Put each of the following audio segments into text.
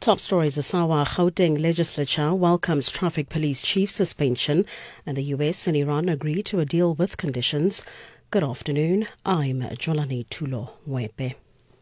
Top stories: Asawa Gauteng legislature welcomes traffic police chief suspension, and the US and Iran agree to a deal with conditions. Good afternoon, I'm Jolani Tulo Wepe.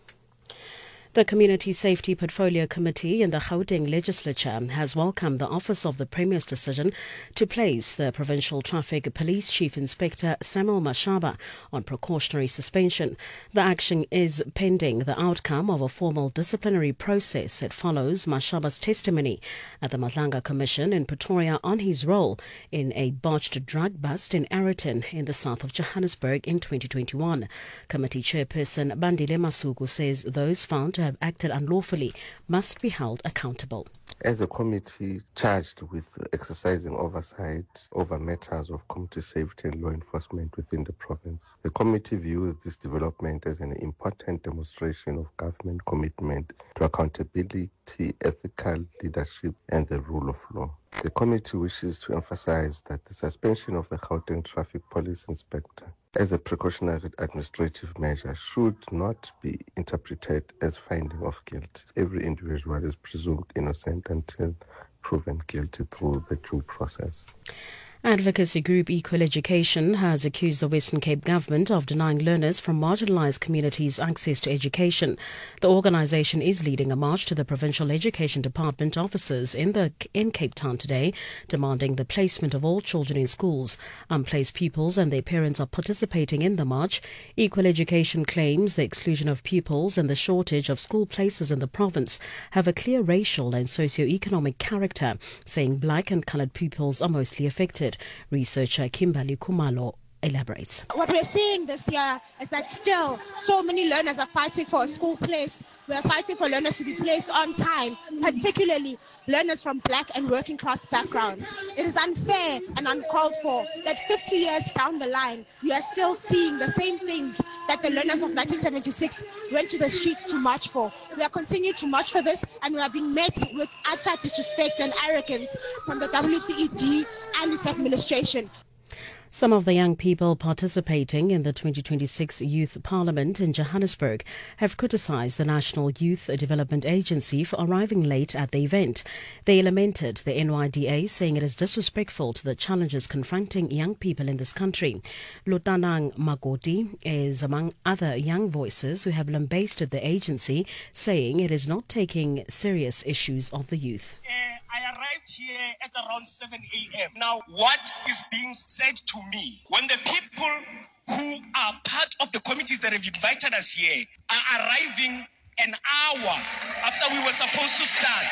The Community Safety Portfolio Committee in the Gauteng legislature has welcomed the Office of the Premier's decision to place the Provincial Traffic Police Chief Inspector Samuel Mashaba on precautionary suspension. The action is pending the outcome of a formal disciplinary process. It follows Mashaba's testimony at the Madlanga Commission in Pretoria on his role in a botched drug bust in Aeroton in the south of Johannesburg in 2021. Committee Chairperson Bandile Masuku says those found to have acted unlawfully must be held accountable. As a committee charged with exercising oversight over matters of community safety and law enforcement within the province, the committee views this development as an important demonstration of government commitment to accountability, ethical leadership, and the rule of law. The committee wishes to emphasize that the suspension of the Gauteng Traffic Police Inspector as a precautionary administrative measure should not be interpreted as finding of guilt. Every individual is presumed innocent until proven guilty through the due process. Advocacy group Equal Education has accused the Western Cape government of denying learners from marginalised communities access to education. The organisation is leading a march to the Provincial Education Department offices in Cape Town today, demanding the placement of all children in schools. Unplaced pupils and their parents are participating in the march. Equal Education claims the exclusion of pupils and the shortage of school places in the province have a clear racial and socio-economic character, saying black and coloured pupils are mostly affected. Researcher Kimberly Kumalo elaborates. What we're seeing this year is that still so many learners are fighting for a school place. We're fighting for learners to be placed on time, particularly learners from black and working class backgrounds. It is unfair and uncalled for that 50 years down the line, we are still seeing the same things that the learners of 1976 went to the streets to march for. We are continuing to march for this, and we are being met with utter disrespect and arrogance from the WCED and its administration. Some of the young people participating in the 2026 Youth Parliament in Johannesburg have criticised the National Youth Development Agency for arriving late at the event. They lamented the NYDA, saying it is disrespectful to the challenges confronting young people in this country. Lutanang Magoti is among other young voices who have lambasted the agency, saying it is not taking serious issues of the youth. I arrived here at around 7 a.m. Now, what is being said to me when the people who are part of the committees that have invited us here are arriving an hour after we were supposed to start?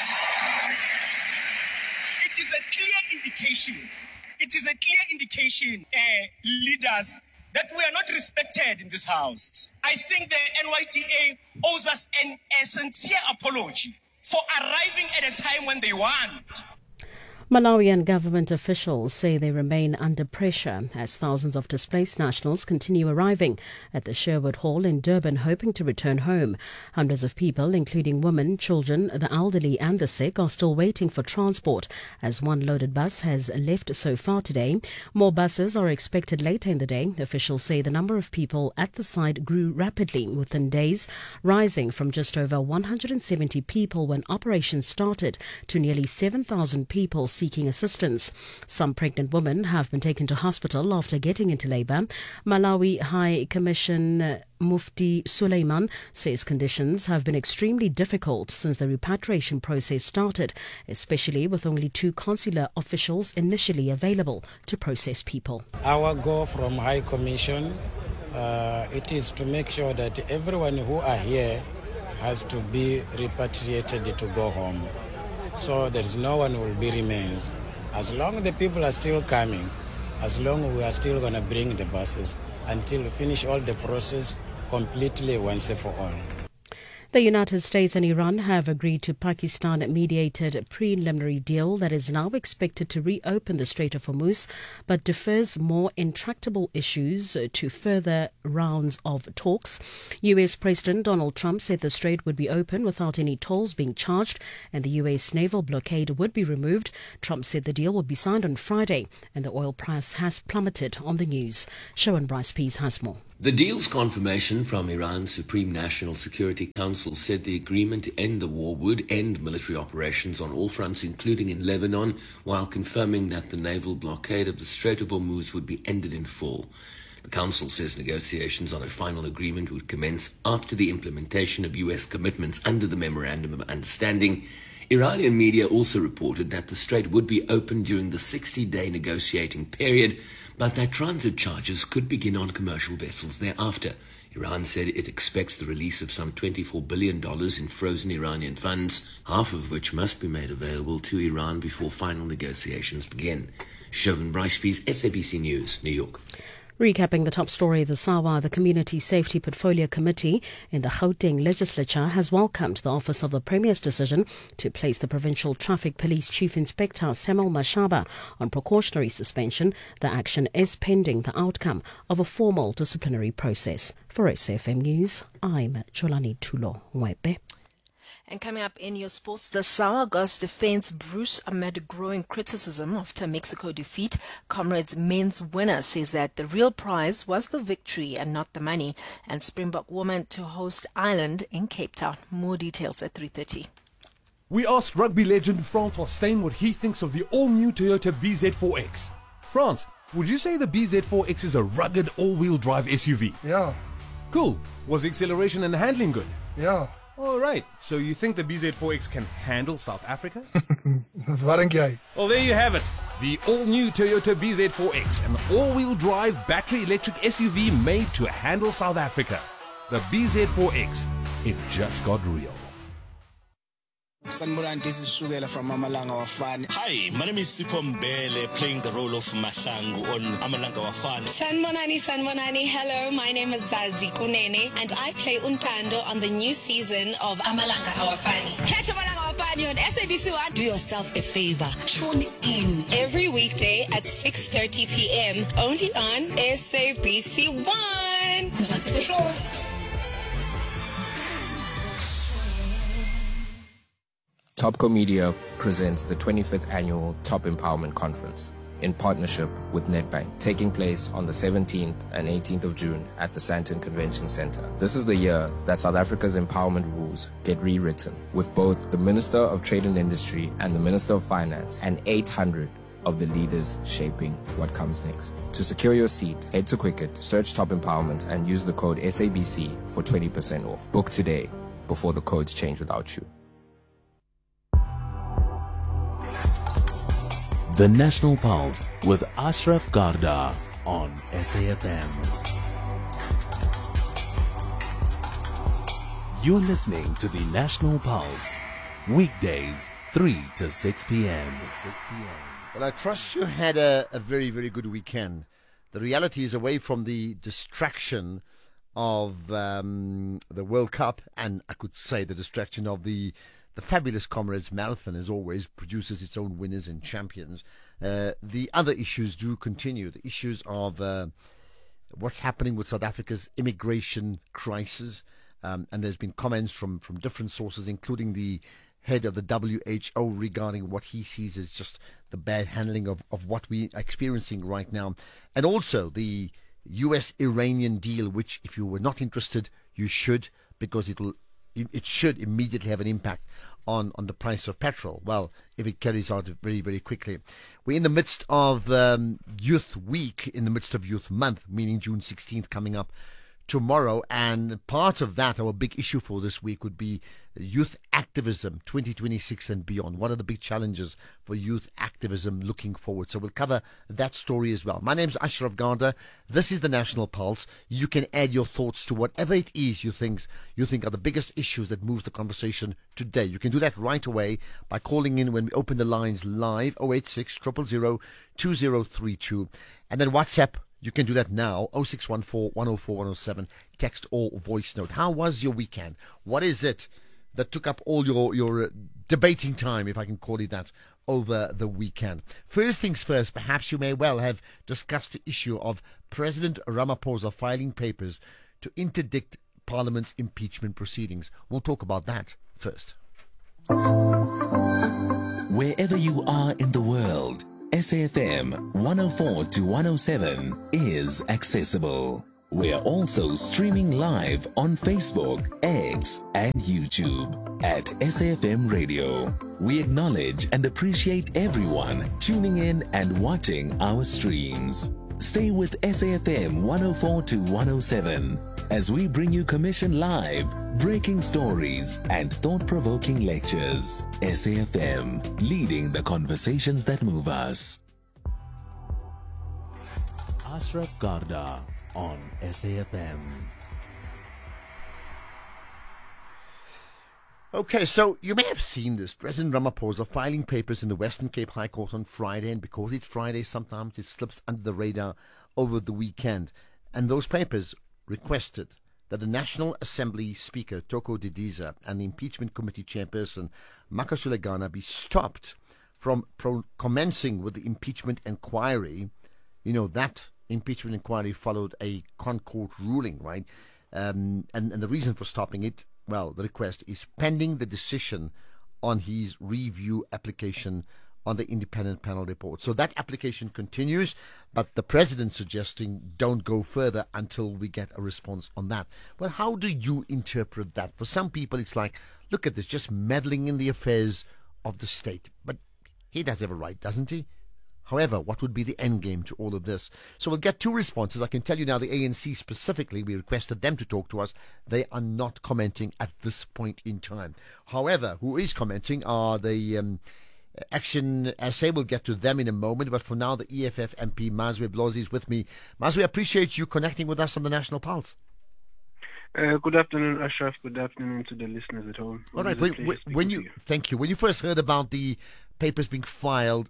It is a clear indication. It is a clear indication, leaders, that we are not respected in this house. I think the NYDA owes us a sincere apology for arriving at a time when they want. Malawian government officials say they remain under pressure as thousands of displaced nationals continue arriving at the Sherwood Hall in Durban, hoping to return home. Hundreds of people, including women, children, the elderly and the sick, are still waiting for transport as one loaded bus has left so far today. More buses are expected later in the day. Officials say the number of people at the site grew rapidly within days, rising from just over 170 people when operations started to nearly 7,000 people seeking assistance. Some pregnant women have been taken to hospital after getting into labour. Malawi High Commission Mufti Suleiman says conditions have been extremely difficult since the repatriation process started, especially with only 2 consular officials initially available to process people. Our goal from High Commission, it is to make sure that everyone who are here has to be repatriated to go home. So there is no one who will be remains. As long as the people are still coming, as long as we are still going to bring the buses until we finish all the process completely once and for all. The United States and Iran have agreed to Pakistan-mediated preliminary deal that is now expected to reopen the Strait of Hormuz, but defers more intractable issues to further rounds of talks. U.S. President Donald Trump said the strait would be open without any tolls being charged and the U.S. naval blockade would be removed. Trump said the deal would be signed on Friday and the oil price has plummeted on the news. Sharon Bryce Pease has more. The deal's confirmation from Iran's Supreme National Security Council said the agreement to end the war would end military operations on all fronts, including in Lebanon, while confirming that the naval blockade of the Strait of Hormuz would be ended in full. The Council says negotiations on a final agreement would commence after the implementation of U.S. commitments under the Memorandum of Understanding. Iranian media also reported that the strait would be open during the 60-day negotiating period, but that transit charges could begin on commercial vessels thereafter. Iran said it expects the release of some $24 billion in frozen Iranian funds, half of which must be made available to Iran before final negotiations begin. Chauvin Brycepease, SABC News, New York. Recapping the top story this hour, the Community Safety Portfolio Committee in the Gauteng Legislature has welcomed the Office of the Premier's decision to place the Provincial Traffic Police Chief Inspector Samuel Mashaba on precautionary suspension. The action is pending the outcome of a formal disciplinary process. For SAFM News, I'm Jolani Tulo-Mwebe. And coming up in your sports this hour, Goss defends Bruce amid growing criticism after Mexico defeat. Comrades men's winner says that the real prize was the victory and not the money. And Springbok women to host Ireland in Cape Town. More details at 3:30. We asked rugby legend Frans van Steen what he thinks of the all-new Toyota BZ4X. Frans, would you say the BZ4X is a rugged all-wheel drive SUV? Yeah. Cool. Was the acceleration and handling good? Yeah. All right. So you think the BZ4X can handle South Africa? Wat dink jy? Well, there you have it. The all-new Toyota BZ4X, an all-wheel drive battery electric SUV made to handle South Africa. The BZ4X. It just got real. Sanbonan, this is Shugela from Amalanga Wafani. Hi, my name is Sipho Mbele, playing the role of Mahlangu on Amalanga Wafani. Sanbonani, hello, my name is Zaziko Nene, and I play Untando on the new season of Amalanga Wafani. Catch Amalanga Wafani on SABC1. Do yourself a favor, tune in every weekday at 6:30 p.m. only on SABC1. That's the show. Topco Media presents the 25th Annual Top Empowerment Conference in partnership with Nedbank, taking place on the 17th and 18th of June at the Sandton Convention Center. This is the year that South Africa's empowerment rules get rewritten, with both the Minister of Trade and Industry and the Minister of Finance and 800 of the leaders shaping what comes next. To secure your seat, head to Quicket, search Top Empowerment and use the code SABC for 20% off. Book today before the codes change without you. The National Pulse with Ashraf Garda on SAFM. You're listening to the National Pulse, weekdays 3 to 6 p.m. Well, I trust you had a very, very good weekend. The reality is, away from the distraction of the World Cup, and I could say the distraction of the fabulous Comrades Marathon, as always, produces its own winners and champions. The other issues do continue. The issues of what's happening with South Africa's immigration crisis. And there's been comments from different sources, including the head of the WHO, regarding what he sees as just the bad handling of what we are experiencing right now. And also the US-Iranian deal, which, if you were not interested, you should, because it should immediately have an impact on the price of petrol. Well, if it carries out very, very quickly. We're in the midst of Youth Week, in the midst of Youth Month, meaning June 16th coming up tomorrow. And part of that, our big issue for this week, would be youth activism 2026 and beyond. What are the big challenges for youth activism looking forward? So we'll cover that story as well. My name's Ashraf Garda. This is the National Pulse. You can add your thoughts to whatever it is you think are the biggest issues that moves the conversation today. You can do that right away by calling in when we open the lines live, 086 000 2032, and then WhatsApp. You can do that now, 0614 104 107, text or voice note. How was your weekend? What is it that took up all your debating time, if I can call it that, over the weekend? First things first, perhaps you may well have discussed the issue of President Ramaphosa filing papers to interdict Parliament's impeachment proceedings. We'll talk about that first. Wherever you are in the world, SAFM 104 to 107 is accessible. We're also streaming live on Facebook, X, and YouTube at SAFM Radio. We acknowledge and appreciate everyone tuning in and watching our streams. Stay with SAFM 104 to 107 as we bring you Commission Live, breaking stories, and thought-provoking lectures. SAFM, leading the conversations that move us. Ashraf Garda on SAFM. Okay, so you may have seen this. President Ramaphosa filing papers in the Western Cape High Court on Friday, and because it's Friday, sometimes it slips under the radar over the weekend. And those papers requested that the National Assembly Speaker, Toko Didiza, and the Impeachment Committee Chairperson, Makashule Gana, be stopped from commencing with the impeachment inquiry. You know, that impeachment inquiry followed a Concord ruling, right? And the reason for stopping it, well, the request is pending the decision on his review application on the independent panel report. So that application continues, but the president suggesting don't go further until we get a response on that. Well, how do you interpret that? For some people, it's like, look at this, just meddling in the affairs of the state. But he does have a right, doesn't he? However, what would be the end game to all of this? So we'll get two responses. I can tell you now, the ANC specifically, we requested them to talk to us. They are not commenting at this point in time. However, who is commenting are the Action SA. We'll get to them in a moment. But for now, the EFF MP, Mazwe Blozi, is with me. Mazwe, I appreciate you connecting with us on the National Pulse. Good afternoon, Ashraf. Good afternoon to the listeners at home. All right. Thank you. When you first heard about the papers being filed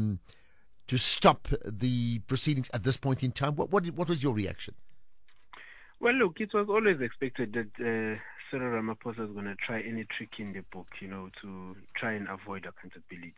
to stop the proceedings at this point in time, what was your reaction? Well, look, it was always expected that Cyril Ramaphosa is going to try any trick in the book, to try and avoid accountability.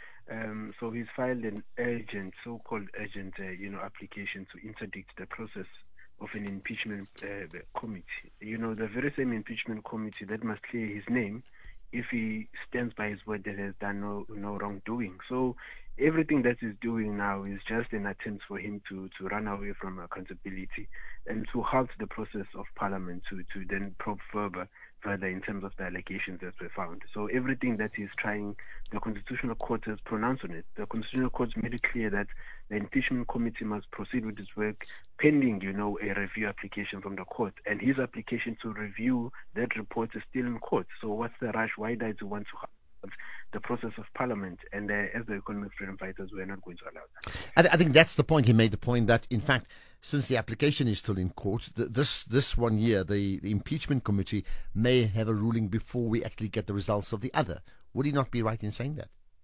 So he's filed an so-called urgent, application to interdict the process of an impeachment committee. The very same impeachment committee that must clear his name if he stands by his word that has done no wrongdoing. So everything that he's doing now is just an attempt for him to run away from accountability and to halt the process of Parliament to then probe further in terms of the allegations that were found. So everything that he's trying, the Constitutional Court has pronounced on it. The Constitutional Court made it clear that the impeachment committee must proceed with its work pending, a review application from the court. And his application to review that report is still in court. So what's the rush? Why does he want to halt the process of Parliament? And as the economic freedom fighters, we're not going to allow that. I think that's the point. He made the point that, in fact, since the application is still in court, this 1 year, the impeachment committee may have a ruling before we actually get the results of the other. Would he not be right in saying that?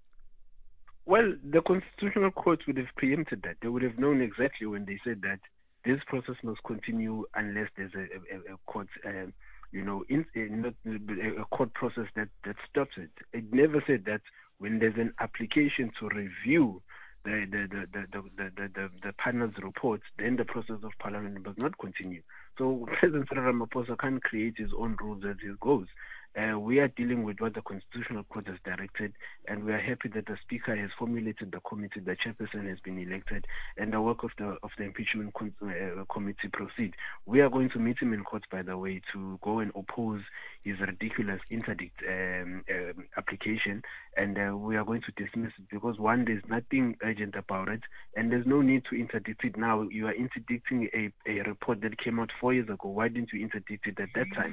Well, the Constitutional Court would have preempted that. They would have known exactly when they said that this process must continue unless there's a court, a court process that stops it. It never said that when there's an application to review the panel's report, then the process of Parliament must not continue. So President Cyril Ramaphosa can't create his own rules as he goes. We are dealing with what the Constitutional Court has directed, and we are happy that the Speaker has formulated the committee, the chairperson has been elected, and the work of the impeachment committee proceed. We are going to meet him in court, by the way, to go and oppose his ridiculous interdict application, and we are going to dismiss it because, one, there's nothing urgent about it, and there's no need to interdict it now. You are interdicting a report that came out 4 years ago. Why didn't you interdict it at that time?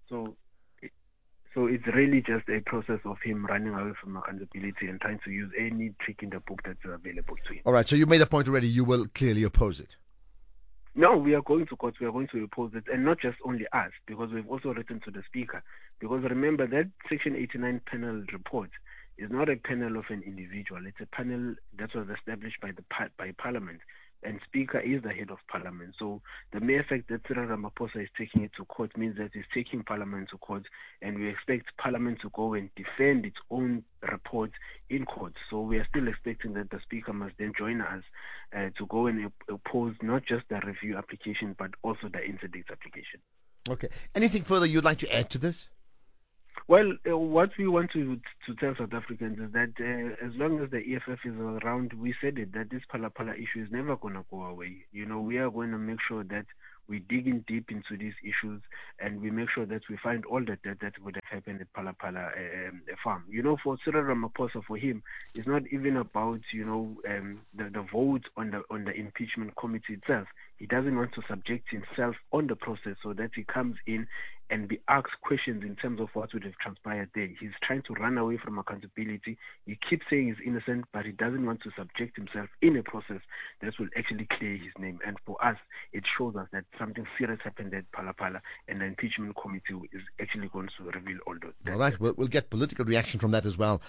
So it's really just a process of him running away from accountability and trying to use any trick in the book that's available to him. All right, so you made a point already. You will clearly oppose it. No, we are going to court. We are going to oppose it, and not just only us, because we've also written to the Speaker. Because remember, that Section 89 panel report is not a panel of an individual. It's a panel that was established by Parliament. And Speaker is the head of Parliament. So the mere fact that Cyril Ramaphosa is taking it to court means that he's taking Parliament to court, and we expect Parliament to go and defend its own report in court. So we are still expecting that the Speaker must then join us to go and oppose not just the review application, but also the interdict application. Okay. Anything further you'd like to add to this? Well, what we want to tell South Africans is that as long as the EFF is around, we said it, that this Phala Phala issue is never going to go away. We are going to make sure that we dig in deep into these issues, and we make sure that we find all that would have happened at Palapala farm. For Cyril Ramaphosa, for him, it's not even about the vote on the impeachment committee itself. He doesn't want to subject himself on the process so that he comes in and be asked questions in terms of what would have transpired there. He's trying to run away from accountability. He keeps saying he's innocent, but he doesn't want to subject himself in a process that will actually clear his name. And for us, it shows us that something serious happened at Palapala, and the impeachment committee is actually going to reveal all that. All right, we'll get political reaction from that as well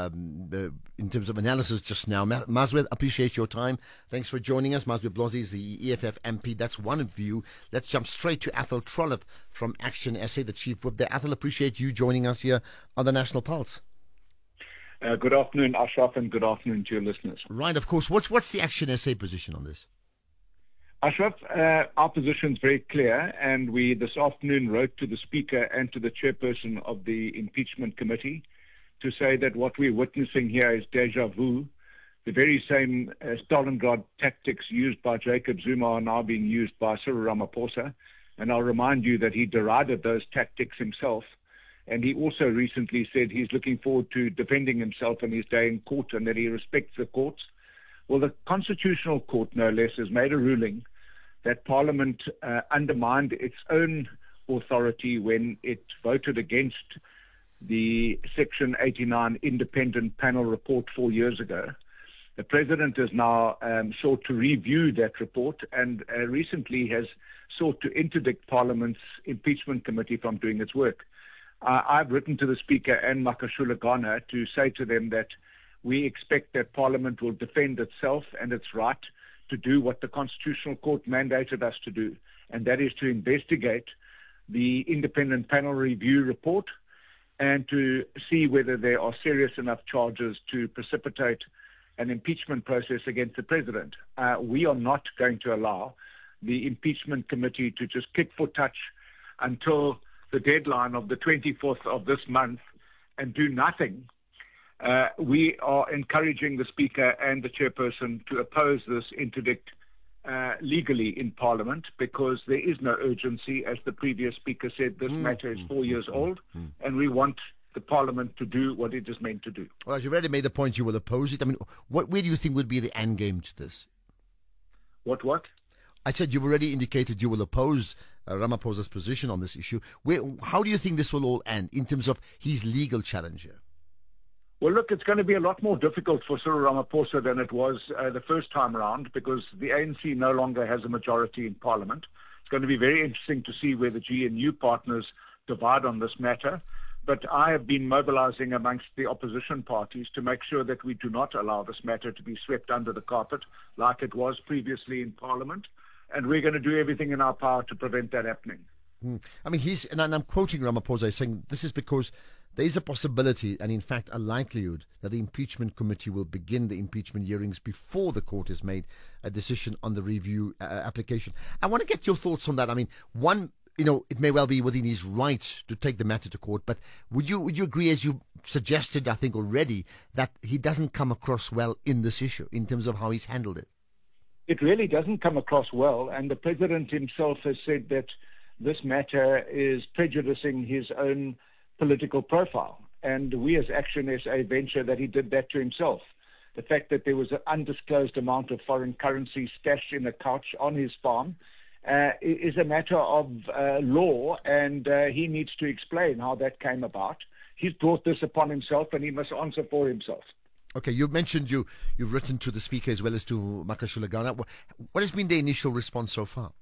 in terms of analysis just now. Mazwed, appreciate your time. Thanks for joining us. Mazwed Blozi is the EFF MP. That's one view. Let's jump straight to Athol Trollip from Action SA, the Chief Whip there. Athol, appreciate you joining us here on the National Pulse. Good afternoon, Ashraf, and good afternoon to your listeners. Right, of course. What's the Action SA position on this? Ashraf, our position is very clear, and we this afternoon wrote to the Speaker and to the Chairperson of the Impeachment Committee to say that what we're witnessing here is deja vu. The very same Stalingrad tactics used by Jacob Zuma are now being used by Cyril Ramaphosa. And I'll remind you that he derided those tactics himself. And he also recently said he's looking forward to defending himself in his day in court and that he respects the courts. Well, the Constitutional Court, no less, has made a ruling that Parliament undermined its own authority when it voted against the Section 89 independent panel report 4 years ago. The President has now sought to review that report and recently has sought to interdict Parliament's impeachment committee from doing its work. I've written to the Speaker and Makashule Ghana to say to them that we expect that Parliament will defend itself and its right to do what the Constitutional Court mandated us to do, and that is to investigate the independent panel review report and to see whether there are serious enough charges to precipitate an impeachment process against the President. We are not going to allow the impeachment committee to just kick for touch until the deadline of the 24th of this month and do nothing. We are encouraging the Speaker and the Chairperson to oppose this interdict legally in Parliament because there is no urgency. As the previous Speaker said, this matter is 4 years old and we want the Parliament to do what it is meant to do. Well, as you've already made the point, you will oppose it. I mean, where do you think would be the end game to this? What? I said you've already indicated you will oppose Ramaphosa's position on this issue. How do you think this will all end in terms of his legal challenge here? Well, look, it's going to be a lot more difficult for Cyril Ramaphosa than it was the first time around because the ANC no longer has a majority in Parliament. It's going to be very interesting to see where the GNU partners divide on this matter. But I have been mobilizing amongst the opposition parties to make sure that we do not allow this matter to be swept under the carpet like it was previously in Parliament. And we're going to do everything in our power to prevent that happening. I mean, and I'm quoting Ramaphosa saying this is because there is a possibility and, in fact, a likelihood that the impeachment committee will begin the impeachment hearings before the court has made a decision on the review application. I want to get your thoughts on that. I mean, one, it may well be within his right to take the matter to court, but would you agree, as you suggested, I think already, that he doesn't come across well in this issue in terms of how he's handled it? It really doesn't come across well, and the President himself has said that this matter is prejudicing his own political profile. And we as Action SA venture that he did that to himself. The fact that there was an undisclosed amount of foreign currency stashed in a couch on his farm is a matter of law, and he needs to explain how that came about. He's brought this upon himself, and he must answer for himself. Okay, you mentioned you've written to the Speaker as well as to Makashule Ghana. What has been the initial response so far?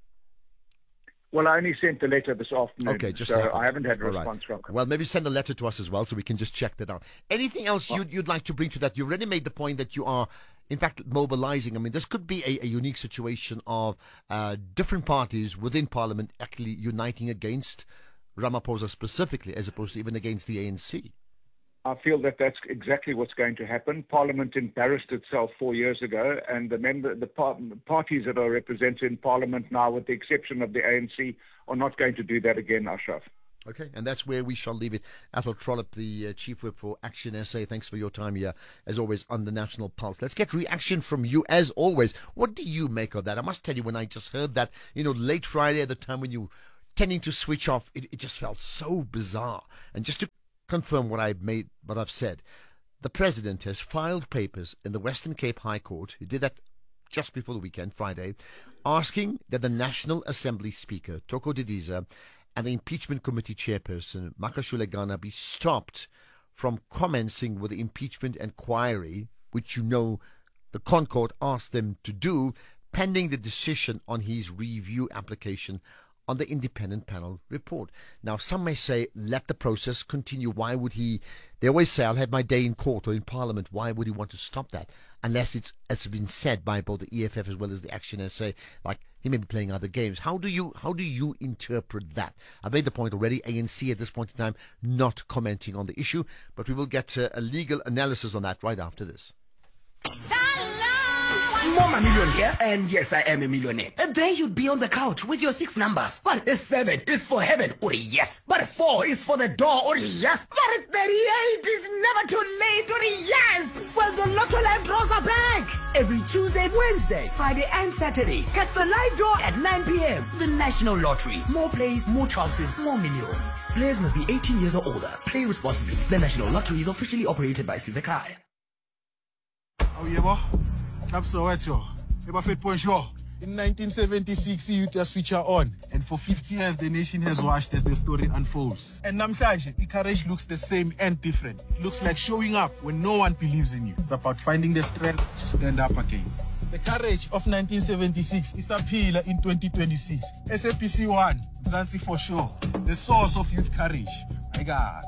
Well, I only sent the letter this afternoon, okay, so I haven't had a response from him. Well, maybe send a letter to us as well so we can just check that out. Anything else you'd like to bring to that? You already made the point that you are, in fact, mobilizing. I mean, this could be a unique situation of different parties within Parliament actually uniting against Ramaphosa specifically, as opposed to even against the ANC. I feel that that's exactly what's going to happen. Parliament embarrassed itself 4 years ago, and the parties that are represented in Parliament now, with the exception of the ANC, are not going to do that again, Ashraf. Okay, and that's where we shall leave it. Athol Trollip, the Chief Whip for Action SA, thanks for your time here, as always, on the National Pulse. Let's get reaction from you, as always. What do you make of that? I must tell you, when I just heard that, late Friday at the time when you tending to switch off, it just felt so bizarre. And just to confirm what I've said, the President has filed papers in the Western Cape High Court. He did that just before the weekend, Friday, asking that the National Assembly Speaker, Toko Didiza, and the Impeachment Committee Chairperson, Makashule Gana, be stopped from commencing with the impeachment inquiry, which the Concord asked them to do, pending the decision on his review application on the independent panel report. Now, some may say, let the process continue. Why would he? They always say, I'll have my day in court or in Parliament. Why would he want to stop that? Unless it's, as has been said by both the EFF as well as the Action SA, like he may be playing other games. How do you interpret that? I made the point already. ANC at this point in time not commenting on the issue, but we will get a legal analysis on that right after this. Mama million here, and yes, I am a millionaire. And then you'd be on the couch with your 6 numbers. But 7 is for heaven, or yes. But 4 is for the door, or yes. But 38 is never too late, or yes. Well, the Lotto Live draws are back. Every Tuesday, Wednesday, Friday, and Saturday. Catch the live draw at 9 p.m. The National Lottery. More plays, more chances, more millions. Players must be 18 years or older. Play responsibly. The National Lottery is officially operated by Sizakaya. Oh, yeah, boy. So what's your? Fit point show. In 1976, the youth switch on, and for 50 years, the nation has watched as the story unfolds. And namhlanje, the courage looks the same and different. It looks like showing up when no one believes in you. It's about finding the strength to stand up again. The courage of 1976 is a pillar in 2026. SAPC 1, Mzansi for sure. The source of youth courage. My God.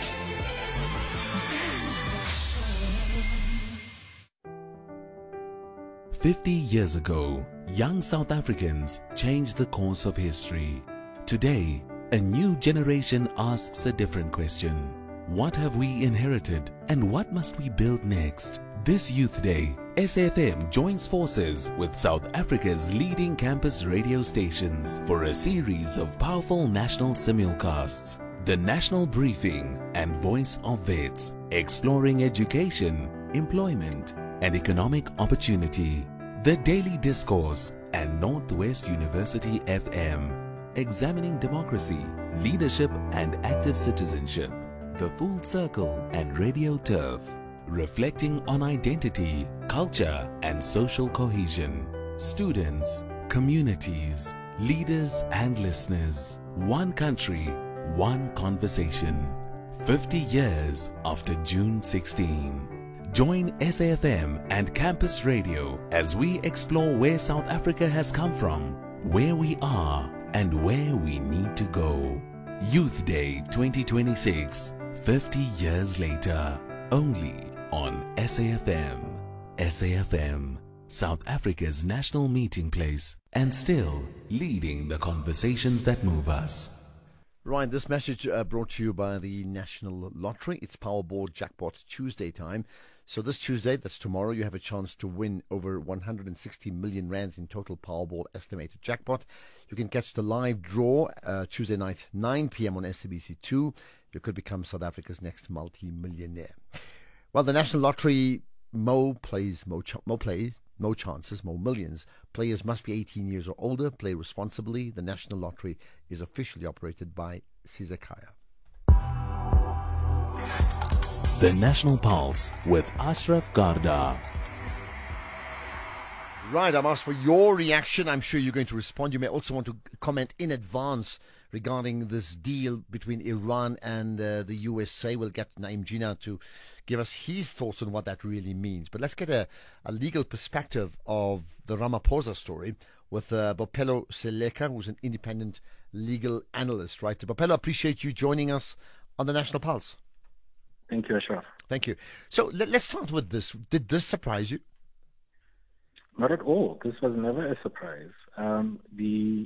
"50 years ago, young South Africans changed the course of history. Today, a new generation asks a different question. What have we inherited and what must we build next?" This Youth Day, SAFM joins forces with South Africa's leading campus radio stations for a series of powerful national simulcasts. The National Briefing and Voice of Vets, exploring education, employment, and economic opportunity. The Daily Discourse and Northwest University FM, examining democracy, leadership, and active citizenship. The Full Circle and Radio Turf, reflecting on identity, culture, and social cohesion. Students, communities, leaders, and listeners. One country, one conversation. 50 years after June 16. Join SAFM and Campus Radio as we explore where South Africa has come from, where we are, and where we need to go. Youth Day 2026, 50 years later, only on SAFM. SAFM, South Africa's national meeting place, and still leading the conversations that move us. Right, this message brought to you by the National Lottery. It's Powerball Jackpot Tuesday time. So this Tuesday, that's tomorrow, you have a chance to win over 160 million rands in total Powerball estimated jackpot. You can catch the live draw Tuesday night, 9 p.m. on SABC2. You could become South Africa's next multi-millionaire. Well, the National Lottery, more plays, more chances, more millions. Players must be 18 years or older. Play responsibly. The National Lottery is officially operated by Sizakaya. The National Pulse with Ashraf Garda. Right, I'm asked for your reaction. I'm sure you're going to respond. You may also want to comment in advance regarding this deal between Iran and the USA. We'll get Naim Jina to give us his thoughts on what that really means. But let's get a legal perspective of the Ramaphosa story with Bophelo Seleka, who's an independent legal analyst. Right, Bophelo, appreciate you joining us on the National Pulse. Thank you, Ashraf. Thank you. So let's start with this. Did this surprise you? Not at all. This was never a surprise. The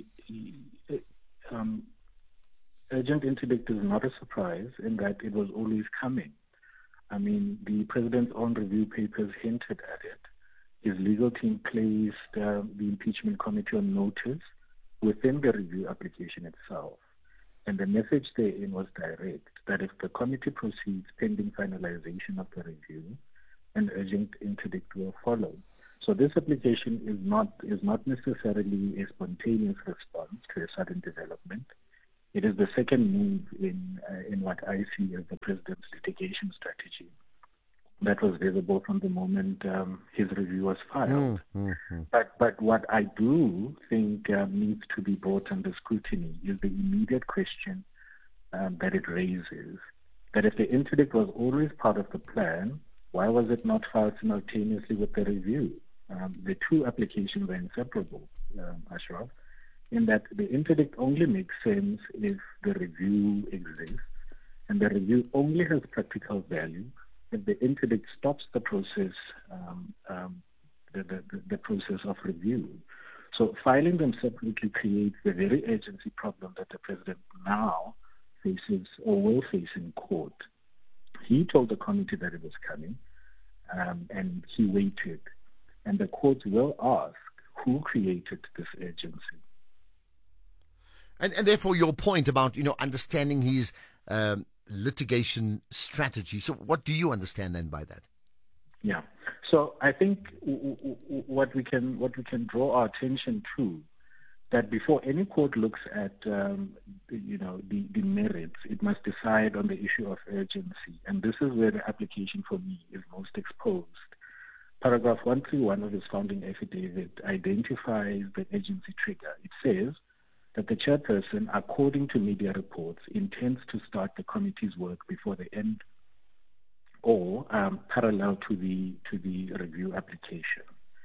urgent interdict is not a surprise in that it was always coming. I mean, the president's own review papers hinted at it. His legal team placed the impeachment committee on notice within the review application itself. And the message therein was direct, that if the committee proceeds pending finalization of the review, an urgent interdict will follow. So this application is not necessarily a spontaneous response to a sudden development. It is the second move in what I see as the president's litigation strategy that was visible from the moment his review was filed. But what I do think needs to be brought under scrutiny is the immediate question that it raises, that if the interdict was always part of the plan, why was it not filed simultaneously with the review? The two applications are inseparable, Ashraf, in that the interdict only makes sense if the review exists, and the review only has practical value if the interdict stops the process, the process of review. So filing them separately creates the very urgency problem that the president now faces or will face in court. He told the committee that it was coming, and he waited. And the court will ask who created this urgency. And therefore, your point about understanding his litigation strategy. So, what do you understand then by that? Yeah. So, I think what we can draw our attention to, that before any court looks at the merits, it must decide on the issue of urgency, and this is where the application for me is most exposed. Paragraph 131 of his founding affidavit identifies the urgency trigger. It says that the chairperson, according to media reports, intends to start the committee's work before the end or parallel to the review application.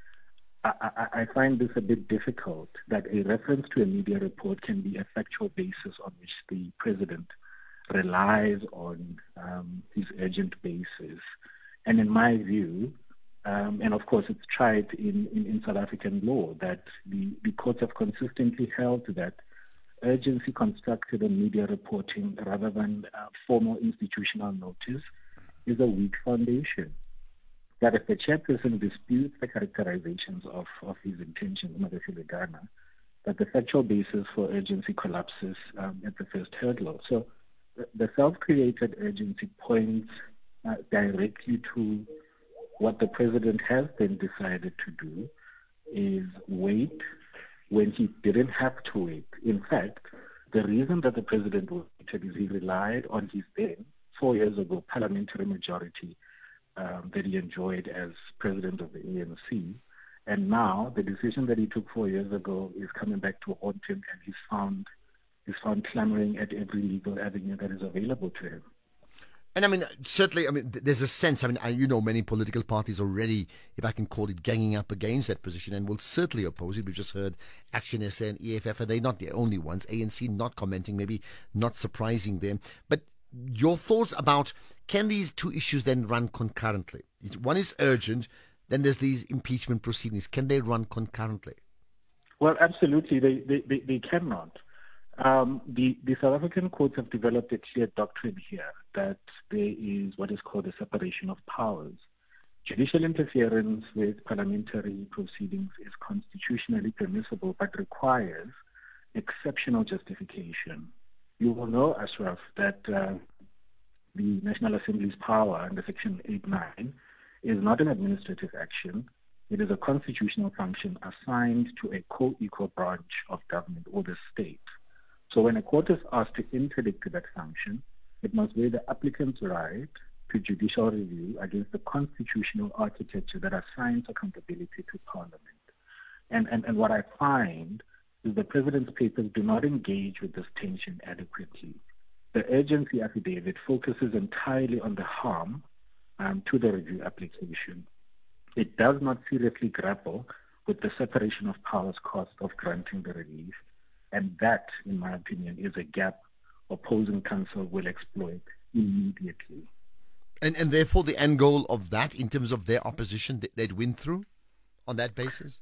I find this a bit difficult, that a reference to a media report can be a factual basis on which the president relies on his urgent basis. And in my view, and of course it's tried in South African law, that the courts have consistently held that urgency constructed on media reporting rather than formal institutional notice is a weak foundation. That if the chairperson disputes the characterizations of his intentions, that the factual basis for urgency collapses at the first hurdle. So the self-created urgency points directly to what the president has then decided to do, is wait when he didn't have to wait. In fact, the reason that the president waited is he relied on his then, 4 years ago, parliamentary majority that he enjoyed as president of the ANC. And now the decision that he took 4 years ago is coming back to haunt him, and he's found clamoring at every legal avenue that is available to him. And certainly, there's a sense, many political parties already, if I can call it, ganging up against that position and will certainly oppose it. We've just heard Action SA and EFF, and they're not the only ones. ANC not commenting, maybe not surprising them. But your thoughts about, can these two issues then run concurrently? One is urgent, then there's these impeachment proceedings. Can they run concurrently? Well, absolutely. They cannot. The South African courts have developed a clear doctrine here that there is what is called a separation of powers. Judicial interference with parliamentary proceedings is constitutionally permissible but requires exceptional justification. You will know, Ashraf, that the National Assembly's power under Section 8.9 is not an administrative action. It is a constitutional function assigned to a co-equal branch of government or the state. So when a court is asked to interdict that function, it must weigh the applicant's right to judicial review against the constitutional architecture that assigns accountability to Parliament. And what I find is the President's papers do not engage with this tension adequately. The urgency affidavit focuses entirely on the harm to the review application. It does not seriously grapple with the separation of powers cost of granting the relief. And that, in my opinion, is a gap opposing counsel will exploit immediately. And therefore the end goal of that, in terms of their opposition, they'd win through on that basis?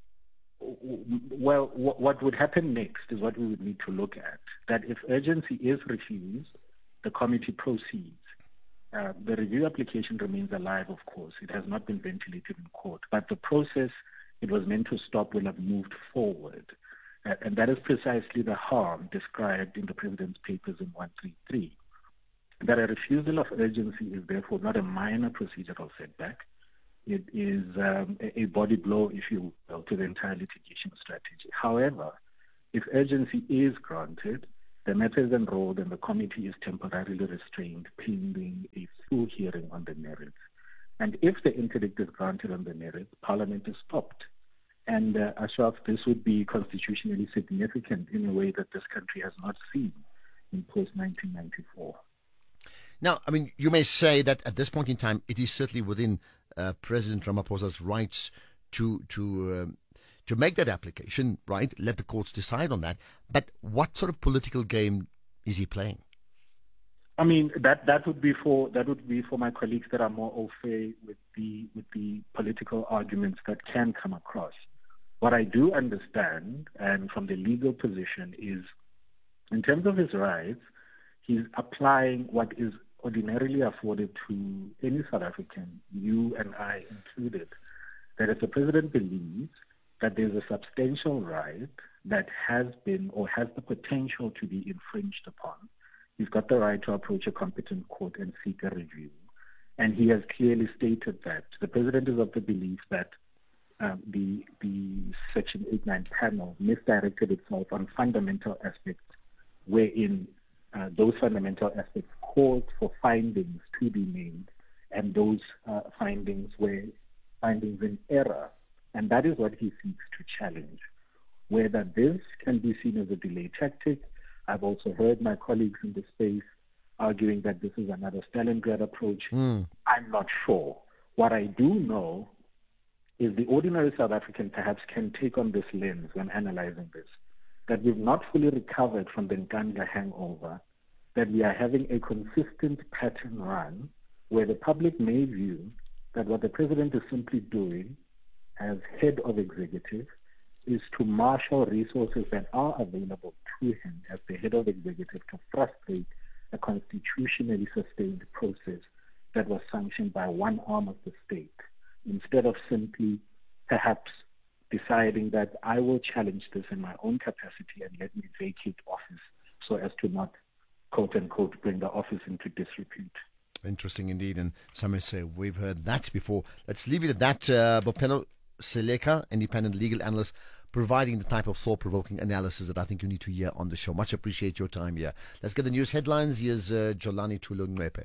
Well, what would happen next is what we would need to look at. That if urgency is refused, the committee proceeds. The review application remains alive, of course. It has not been ventilated in court. But the process it was meant to stop will have moved forward. And that is precisely the harm described in the President's papers in 133. That a refusal of urgency is therefore not a minor procedural setback. It is a body blow, if you will, to the entire litigation strategy. However, if urgency is granted, the matter is enrolled and the committee is temporarily restrained pending a full hearing on the merits. And if the interdict is granted on the merits, Parliament is stopped. And Ashraf, this would be constitutionally significant in a way that this country has not seen in post-1994. Now, I mean, you may say that at this point in time, it is certainly within President Ramaphosa's rights to make that application, right? Let the courts decide on that. But what sort of political game is he playing? I mean, that would be for my colleagues that are more au fait with the political arguments that can come across. What I do understand, and from the legal position, is in terms of his rights, he's applying what is ordinarily afforded to any South African, you and I included, that if the president believes that there's a substantial right that has been or has the potential to be infringed upon, he's got the right to approach a competent court and seek a review. And he has clearly stated that. The president is of the belief that the Section 8-9 panel misdirected itself on fundamental aspects wherein those fundamental aspects called for findings to be made, and those findings were findings in error. And that is what he seeks to challenge. Whether this can be seen as a delay tactic, I've also heard my colleagues in the space arguing that this is another Stalingrad approach. I'm not sure. What I do know is the ordinary South African perhaps can take on this lens when analyzing this, that we've not fully recovered from the Nkandla hangover, that we are having a consistent pattern run where the public may view that what the president is simply doing as head of executive is to marshal resources that are available to him as the head of executive to frustrate a constitutionally sustained process that was sanctioned by one arm of the state, instead of simply perhaps deciding that I will challenge this in my own capacity and let me vacate office so as to not, quote unquote, bring the office into disrepute. Interesting indeed. And some may say we've heard that before. Let's leave it at that. Bophelo Seleka, independent legal analyst, providing the type of thought-provoking analysis that I think you need to hear on the show. Much appreciate your time here. Let's get the news headlines. Here's Jolani Tulungwepe.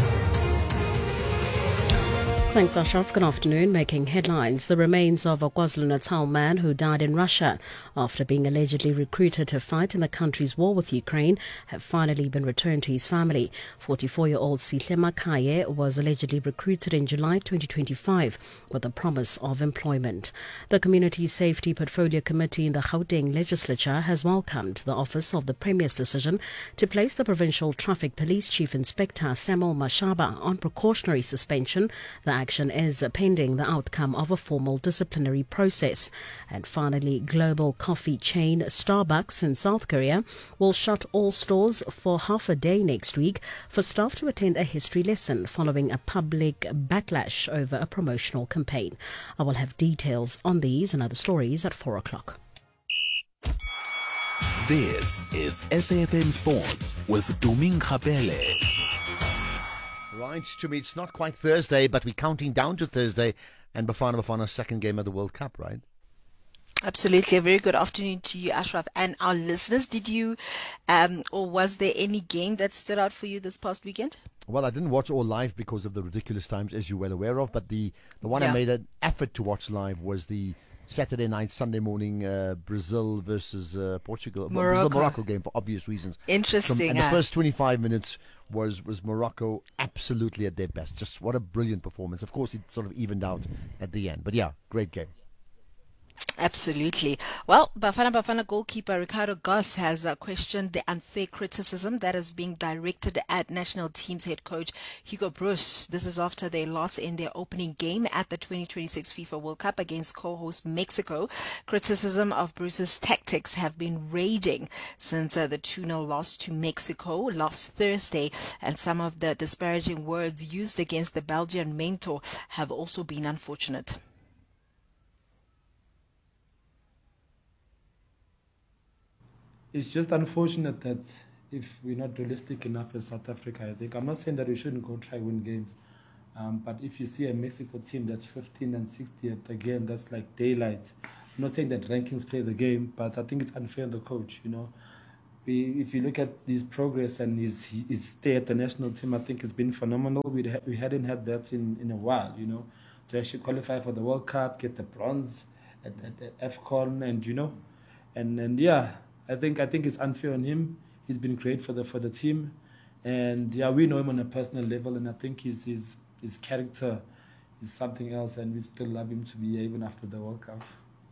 Thanks, Ashraf. Good afternoon. Making headlines, the remains of a KwaZulu-Natal man who died in Russia after being allegedly recruited to fight in the country's war with Ukraine have finally been returned to his family. 44-year-old Sihle Makaye was allegedly recruited in July 2025 with the promise of employment. The Community Safety Portfolio Committee in the Gauteng Legislature has welcomed the Office of the Premier's decision to place the Provincial Traffic Police Chief Inspector Samuel Mashaba on precautionary suspension. The action is pending the outcome of a formal disciplinary process. And finally, global coffee chain Starbucks in South Korea will shut all stores for half a day next week for staff to attend a history lesson following a public backlash over a promotional campaign. I will have details on these and other stories at 4 o'clock. This is SAFM Sports with Duming Kapele. Right, to me, it's not quite Thursday, but we're counting down to Thursday and Bafana's second game of the World Cup, right? Absolutely. A very good afternoon to you, Ashraf, and our listeners. Did you, or was there any game that stood out for you this past weekend? Well, I didn't watch all live because of the ridiculous times, as you're well aware of, but the one I made an effort to watch live was the Saturday night, Sunday morning Brazil versus Portugal. Brazil-Morocco game for obvious reasons. Interesting. And the first 25 minutes was Morocco absolutely at their best. Just what a brilliant performance. Of course, it sort of evened out at the end. But yeah, great game. Absolutely. Well, Bafana goalkeeper Ricardo Goss has questioned the unfair criticism that is being directed at national team's head coach Hugo Broos. This is after they lost in their opening game at the 2026 FIFA World Cup against co-host Mexico. Criticism of Broos's tactics have been raging since the 2-0 loss to Mexico last Thursday, and some of the disparaging words used against the Belgian mentor have also been unfortunate. it's just unfortunate that if we're not realistic enough as South Africa, I think. I'm not saying that we shouldn't go try win games. But if you see a Mexico team that's 15 and 60th, again, that's like daylight. I'm not saying that rankings play the game, but I think it's unfair on the coach, you know. If you look at his progress and his stay at the national team, I think it's been phenomenal. We hadn't had that in a while, you know. To actually qualify for the World Cup, get the bronze at AFCON, and you know, and yeah, I think it's unfair on him. He's been great for the team, and yeah, we know him on a personal level, and I think his character is something else, and we still love him to be here even after the World Cup.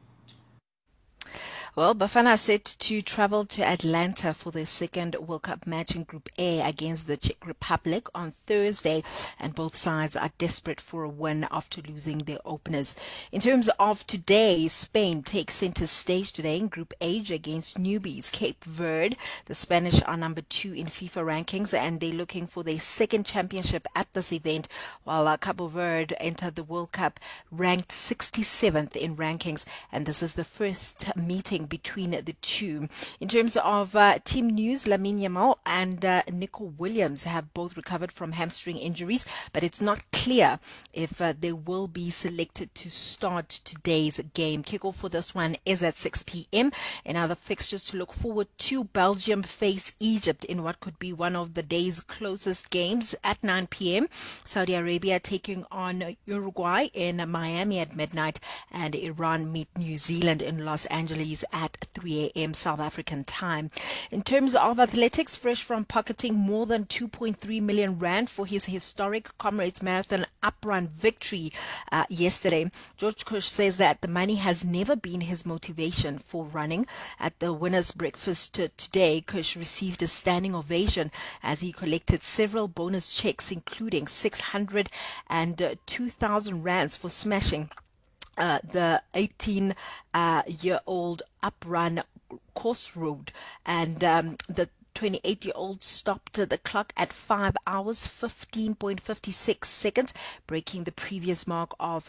Well, Bafana set to travel to Atlanta for their second World Cup match in Group A against the Czech Republic on Thursday, and both sides are desperate for a win after losing their openers. In terms of today, Spain takes center stage today in Group H against newbies Cape Verde. The Spanish are number 2 in FIFA rankings, and they're looking for their second championship at this event, while Cabo Verde entered the World Cup ranked 67th in rankings, and this is the first meeting between the two. In terms of team news, Lamine Yamal and Nico Williams have both recovered from hamstring injuries, but it's not clear if they will be selected to start today's game. Kickoff for this one is at 6 p.m. In other fixtures to look forward to, Belgium face Egypt in what could be one of the day's closest games at 9 p.m. Saudi Arabia taking on Uruguay in Miami at midnight, and Iran meet New Zealand in Los Angeles at 3 a.m. South African time. In terms of athletics, fresh from pocketing more than 2.3 million rand for his historic Comrades Marathon uprun victory yesterday, George Kush says that the money has never been his motivation for running. At the winner's breakfast today, Kush received a standing ovation as he collected several bonus checks, including 600 and 2,000 rands for smashing the 18-year-old uprun course road, and the 28-year-old stopped the clock at 5 hours 15.56 seconds, breaking the previous mark of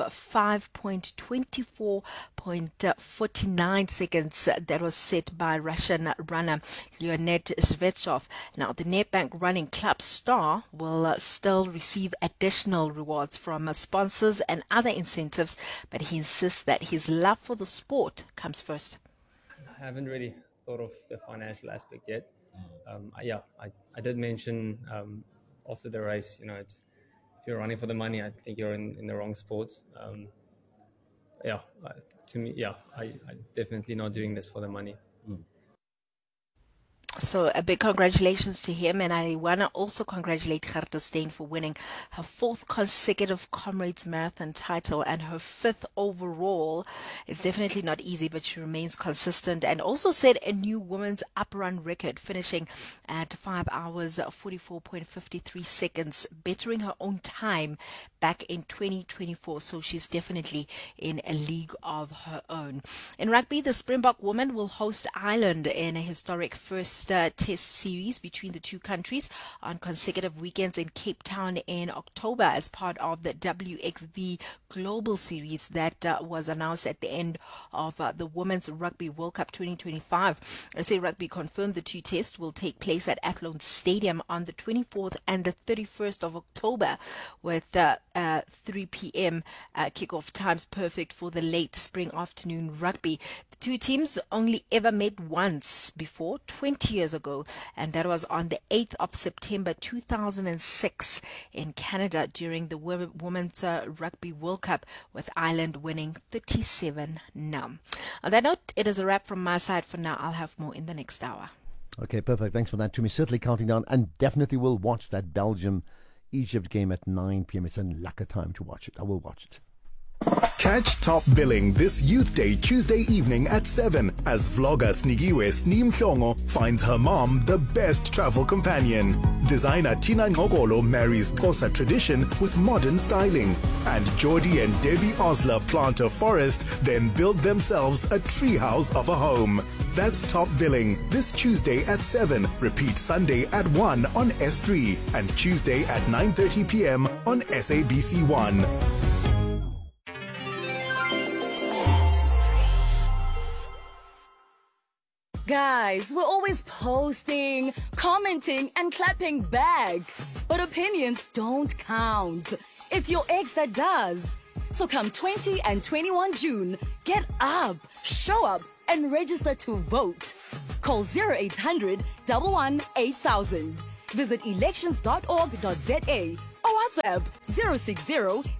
5.24.49 seconds that was set by Russian runner Leonid Zvetsov. Now, the Nedbank Running Club star will still receive additional rewards from sponsors and other incentives, but he insists that his love for the sport comes first. I haven't really thought of the financial aspect yet. I did mention after the race, if you're running for the money, I think you're in the wrong sports. I'm definitely not doing this for the money. So a big congratulations to him, and I want to also congratulate Gerda Steyn for winning her 4th consecutive Comrades Marathon title and her 5th overall. It's definitely not easy, but she remains consistent and also set a new women's uprun record, finishing at 5 hours 44.53 seconds, bettering her own time back in 2024. So she's definitely in a league of her own. In rugby, the Springbok women will host Ireland in a historic first test series between the two countries on consecutive weekends in Cape Town in October as part of the WXV Global Series that was announced at the end of the Women's Rugby World Cup 2025. SA Rugby confirmed the two tests will take place at Athlone Stadium on the 24th and the 31st of October, with 3 p.m. kickoff times perfect for the late spring afternoon rugby. The two teams only ever met once before, 20 years ago, and that was on the 8th of September 2006 in Canada during the Women's Rugby World Cup, with Ireland winning 37-0. On that note, it is a wrap from my side for now. I'll have more in the next hour. Okay, perfect. Thanks for that, Tumi. Certainly counting down, and definitely will watch that Belgium-Egypt game at 9 p.m. It's a lekker time to watch it. I will watch it. Catch Top Billing this Youth Day Tuesday evening at 7 as vlogger Snigiwe Snimhlongo finds her mom the best travel companion. Designer Tina Ngogolo marries Xhosa tradition with modern styling. And Geordie and Debbie Osler plant a forest, then build themselves a treehouse of a home. That's Top Billing this Tuesday at 7. Repeat Sunday at 1 on S3 and Tuesday at 9:30 p.m. on SABC1. Guys, we're always posting, commenting, and clapping back. But opinions don't count. It's your ex that does. So come 20 and 21 June, get up, show up, and register to vote. Call 0800 11 8000. Visit elections.org.za or WhatsApp 060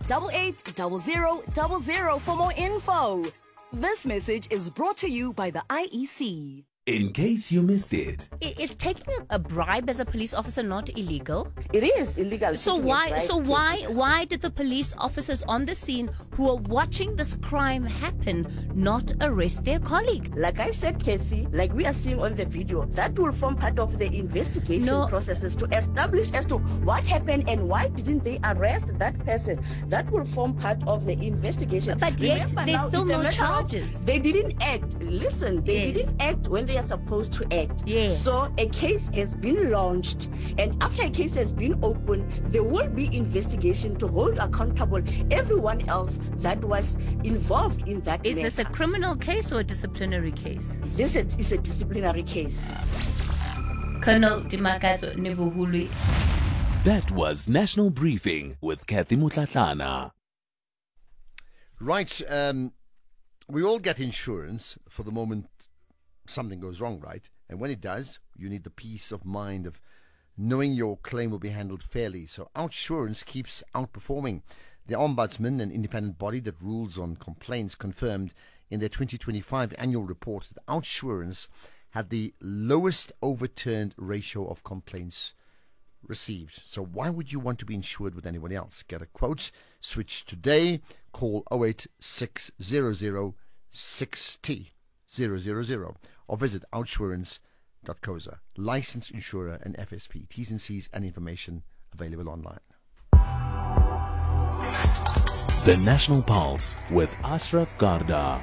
880000 for more info. This message is brought to you by the IEC. In case you missed it. Is taking a bribe as a police officer not illegal? It is illegal. So why did the police officers on the scene who are watching this crime happen not arrest their colleague? Like I said, Kathy, like we are seeing on the video, that will form part of the investigation processes to establish as to what happened and why didn't they arrest that person. That will form part of the investigation. But yet there's still no charges. They didn't act. Listen, they didn't act when they are supposed to act. Yes. So a case has been launched, and after a case has been opened, there will be investigation to hold accountable everyone else that was involved in that Is matter. this a criminal case or a disciplinary case? This is a disciplinary case. Colonel Dimakatso Nevuhului. That was National Briefing with Kathy Mutlatlana. Right, we all get insurance for the moment something goes wrong, right? And when it does, you need the peace of mind of knowing your claim will be handled fairly. So OUTsurance keeps outperforming. The Ombudsman, an independent body that rules on complaints, confirmed in their 2025 annual report that OUTsurance had the lowest overturned ratio of complaints received. So why would you want to be insured with anyone else? Get a quote, switch today, call 08600 6T 000 or visit outsurance.coza. Licensed insurer and FSP. T's and C's and information available online. The National Pulse with Ashraf Garda.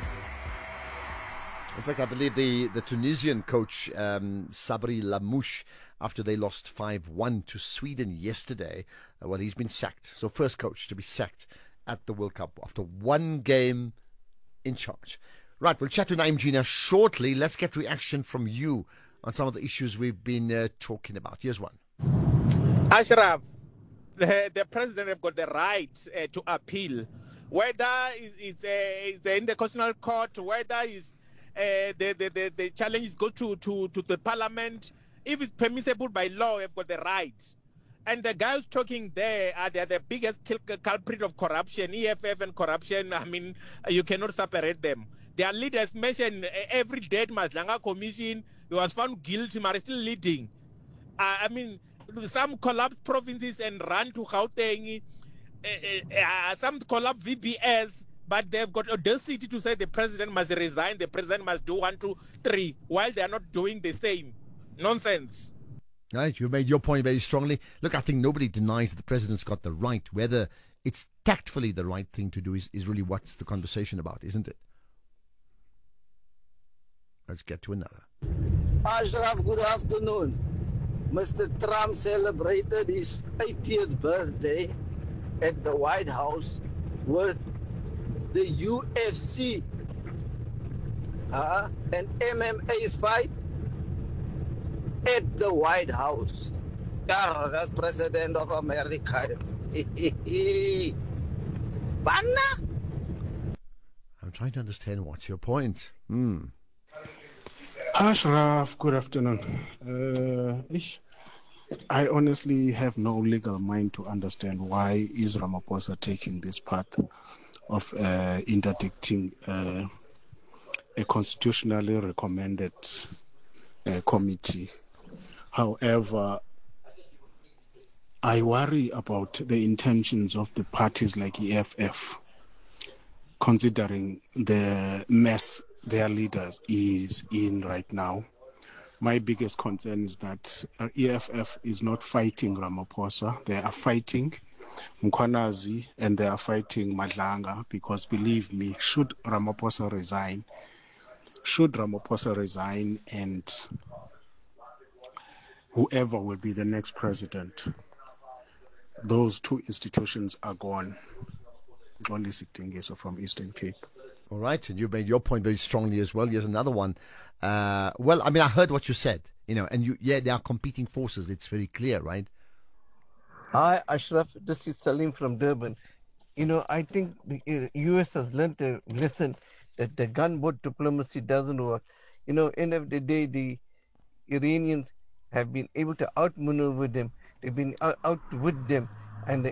In fact, I believe the Tunisian coach, Sabri Lamouche, after they lost 5-1 to Sweden yesterday, well, he's been sacked. So first coach to be sacked at the World Cup after one game in charge. Right, we'll chat to Naim Gina shortly. Let's get reaction from you on some of the issues we've been talking about. Here's one. Ashraf, the president have got the right to appeal. Whether it's in the Constitutional Court, whether it's the challenge goes to the parliament, if it's permissible by law, they've got the right. And the guys talking there are the biggest culprit of corruption, EFF and corruption. I mean, you cannot separate them. Their leaders mention every day Maslanga Commission, he was found guilty, but still leading. I mean, some collapsed provinces and run to Gauteng, some collapsed VBS, but they've got audacity to say the president must resign, the president must do 1, 2, 3, while they are not doing the same. Nonsense. Right, you made your point very strongly. Look, I think nobody denies that the president's got the right. Whether it's tactfully the right thing to do is really what's the conversation about, isn't it? Let's get to another. Ashraf, good afternoon. Mr. Trump celebrated his 80th birthday at the White House with the UFC, an MMA fight at the White House. That's President of America. Banna? I'm trying to understand what's your point. Ashraf, good afternoon. I honestly have no legal mind to understand why is Ramaphosa taking this path of interdicting a constitutionally recommended committee. However, I worry about the intentions of the parties like EFF, considering the mess their leaders is in right now. My biggest concern is that EFF is not fighting Ramaphosa. They are fighting Mkhwanazi and they are fighting Madlanga, because believe me, should Ramaphosa resign and whoever will be the next president, those two institutions are gone. Only Sitingeso from Eastern Cape. All right, and you made your point very strongly as well. Here's another one. Well, I mean, I heard what you said, and they are competing forces. It's very clear, right? Hi, Ashraf. This is Salim from Durban. I think the U.S. has learned a lesson that the gunboat diplomacy doesn't work. End of the day, the Iranians have been able to outmaneuver them. They've been outwit them, and